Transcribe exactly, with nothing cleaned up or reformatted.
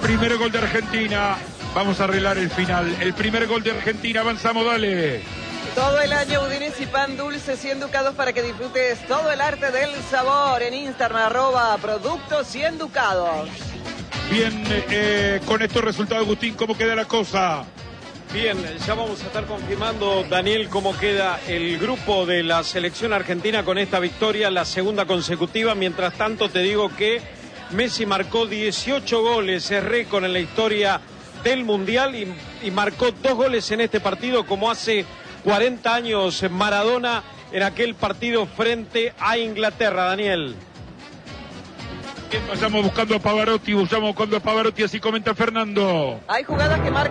primer gol de Argentina. Vamos a arreglar el final. El primer gol de Argentina. Avanzamos, dale. Todo el año Udinese y pan dulces y educados para que disfrutes todo el arte del sabor. En Instagram, arroba productos y educados. Bien, eh, con estos resultados, Agustín, ¿cómo queda la cosa? Bien, ya vamos a estar confirmando, Daniel, cómo queda el grupo de la selección argentina con esta victoria, la segunda consecutiva. Mientras tanto, te digo que Messi marcó dieciocho goles, es récord en la historia del Mundial y, y marcó dos goles en este partido, como hace cuarenta años Maradona en aquel partido frente a Inglaterra, Daniel. Bien, vayamos buscando a Pavarotti, vayamos buscando a Pavarotti, así comenta Fernando. Hay jugadas que marcan